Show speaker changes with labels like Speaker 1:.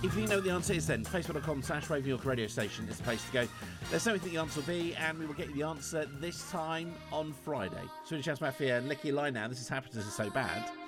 Speaker 1: If you know what the answer is, then facebook.com/Raving York radio station is the place to go. Let's know what the answer will be, and we will get you the answer this time on Friday. Swedish House Mafia, lick your line now. This is Happiness is So Bad.